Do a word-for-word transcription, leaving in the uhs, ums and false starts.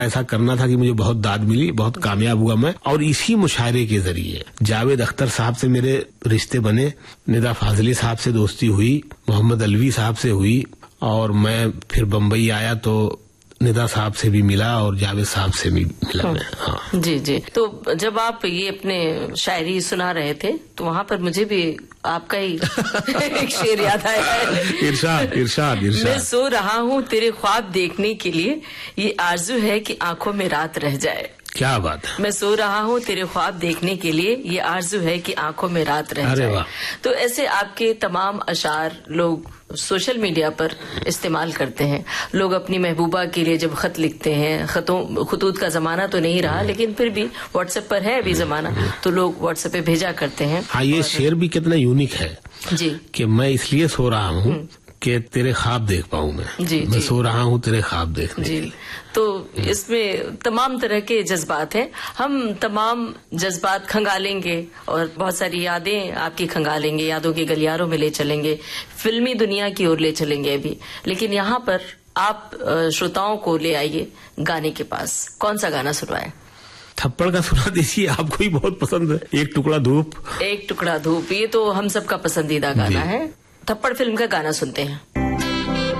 ऐसा करना था कि मुझे बहुत दाद मिली, बहुत कामयाब हुआ मैं। और इसी मुशायरे के जरिए जावेद अख्तर साहब से मेरे रिश्ते बने, निदा फाजली साहब से दोस्ती हुई, मोहम्मद अलवी साहब से हुई, और मैं फिर बम्बई आया तो निदा साहब से भी मिला और जावेद साहब से भी मिला मैं। हाँ। जी जी। तो जब आप ये अपने शायरी सुना रहे थे तो वहाँ पर मुझे भी आपका ही एक शेर याद आया है। इरशाद इरशाद इरशाद। मैं सो रहा हूँ तेरे ख्वाब देखने के लिए, ये आरजू है कि आंखों में रात रह जाए। क्या बात है। मैं सो रहा हूँ तेरे ख्वाब देखने के लिए, ये आरजू है कि आंखों में रात रह जाए। तो ऐसे आपके तमाम अशार लोग सोशल मीडिया पर इस्तेमाल करते हैं। लोग अपनी महबूबा के लिए जब खत लिखते हैं, खतों खतूत का जमाना तो नहीं रहा, लेकिन फिर भी व्हाट्सएप पर है अभी जमाना, तो लोग व्हाट्सएप पे भेजा करते हैं। हाँ, ये शेर भी कितना यूनिक है जी, कि मैं इसलिए सो रहा हूँ कि तेरे ख्वाब देख पाऊं मैं। जी, मैं जी, सो रहा हूँ तेरे ख्वाब देखने जी। तो इसमें तमाम तरह के जज्बात हैं, हम तमाम जज्बात खंगालेंगे और बहुत सारी यादें आपकी खंगालेंगे, यादों के गलियारों में ले चलेंगे, फिल्मी दुनिया की ओर ले चलेंगे अभी। लेकिन यहाँ पर आप श्रोताओं को ले आइए गाने के पास। कौन सा गाना सुनवाए? थप्पड़ का सुना दीजिए, आपको ही बहुत पसंद है। एक टुकड़ा धूप। एक टुकड़ा धूप, ये तो हम सबका पसंदीदा गाना है। थप्पड़ फिल्म का गाना सुनते हैं।